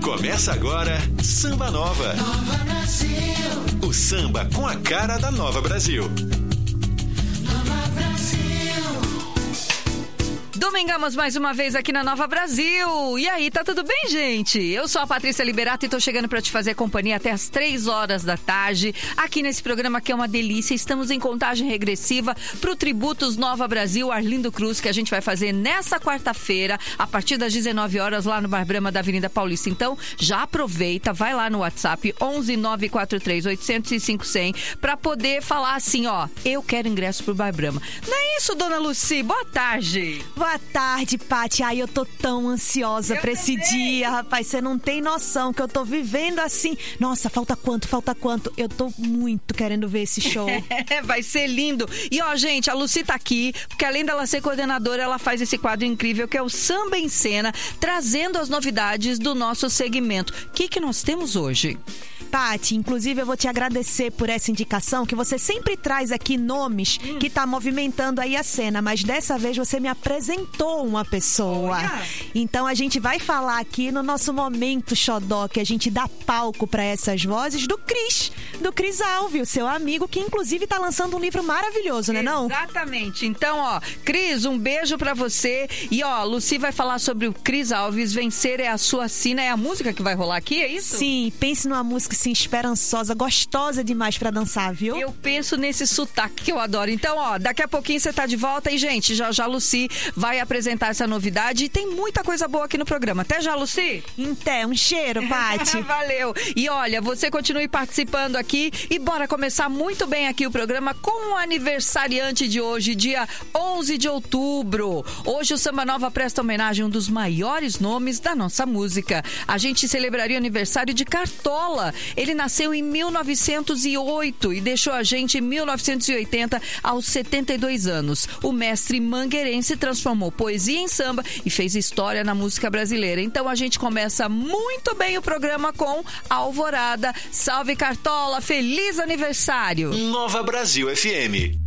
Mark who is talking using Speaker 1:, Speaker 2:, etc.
Speaker 1: Começa agora Samba Nova. Nova Brasil. O samba com a cara da Nova Brasil. Nova Brasil.
Speaker 2: Domingamos mais uma vez aqui na Nova Brasil. E aí, tá tudo bem, gente? Eu sou a Patrícia Liberato e tô chegando pra te fazer companhia até as 3 horas da tarde. Aqui nesse programa que é uma delícia. Estamos em contagem regressiva pro Tributos Nova Brasil Arlindo Cruz, que a gente vai fazer nessa quarta-feira, a partir das 19 horas, lá no Bar Brahma da Avenida Paulista. Então, já aproveita, vai lá no WhatsApp 11 943 805 100 pra poder falar assim, ó, eu quero ingresso pro Bar Brahma. Não é isso, dona Lucy? Boa tarde.
Speaker 3: Boa tarde, Paty. Ai, eu tô tão ansiosa pra esse dia, rapaz. Você não tem noção que eu tô vivendo assim. Nossa, falta quanto? Falta quanto? Eu tô muito querendo ver esse show.
Speaker 2: Vai ser lindo. E ó, gente, a Lucy tá aqui, porque além dela ser coordenadora, ela faz esse quadro incrível que é o Samba em Cena, trazendo as novidades do nosso segmento. O que nós temos hoje?
Speaker 3: Paty, inclusive eu vou te agradecer por essa indicação, que você sempre traz aqui nomes que tá movimentando aí a cena, mas dessa vez você me apresentou uma pessoa. Olha. Então a gente vai falar aqui no nosso momento xodó, que a gente dá palco pra essas vozes do Cris Alves, o seu amigo, que inclusive tá lançando um livro maravilhoso, né não?
Speaker 2: Exatamente. Então, ó, Cris, um beijo pra você. E ó, Lucy vai falar sobre o Cris Alves, Vencer é a Sua Sina, é a música que vai rolar aqui, é isso?
Speaker 3: Sim, pense numa música assim, esperançosa, gostosa demais pra dançar, viu?
Speaker 2: Eu penso nesse sotaque que eu adoro. Então, ó, daqui a pouquinho você tá de volta e, gente, já a Lucy vai apresentar essa novidade e tem muita coisa boa aqui no programa. Até já, Lucy?
Speaker 3: Até, um cheiro, Paty.
Speaker 2: Valeu. E olha, você continue participando aqui e bora começar muito bem aqui o programa com o aniversariante de hoje, dia 11 de outubro. Hoje o Samba Nova presta homenagem a um dos maiores nomes da nossa música. A gente celebraria o aniversário de Cartola. Ele nasceu em 1908 e deixou a gente em 1980 aos 72 anos. O mestre mangueirense transformou poesia em samba e fez história na música brasileira. Então a gente começa muito bem o programa com Alvorada. Salve Cartola, feliz aniversário!
Speaker 1: Nova Brasil FM.